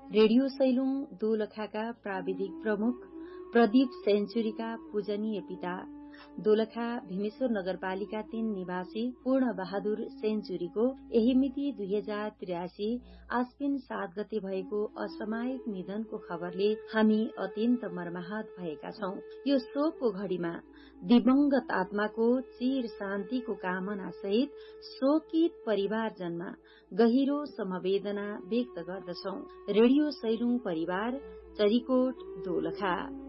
Radio Sailung दोलखाका प्राविधिक प्रमुख प्रदीप सेन्चुरीका पूजनीय पिता दोलखा भीमेश्वर नगरपालिका 3 निवासी पूर्ण बहादुर सेन्चुरीको यही मिति 2083 आश्विन 7 गते भएको असामयिक निधनको खबरले हामी अत्यन्त मर्माहत भएका छौं। यो शोकको घड़ीमा दिवंगत आत्माको चिर शान्तिको कामना सहित शोकित परिवारजनमा गहिरो समवेदना व्यक्त गर्दछौं। रेडियो सैलुङ परिवार, चरीकोट, दोलखा।